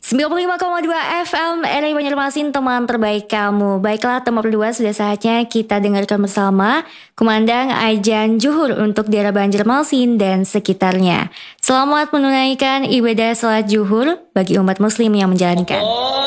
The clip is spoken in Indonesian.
95,2 FM RRI Banjarmasin, teman terbaik kamu. Baiklah teman berdua, sudah saatnya kita dengarkan bersama kumandang Ajan Juhur untuk daerah Banjarmasin dan sekitarnya. Selamat menunaikan ibadah salat Juhur bagi umat muslim yang menjalankan.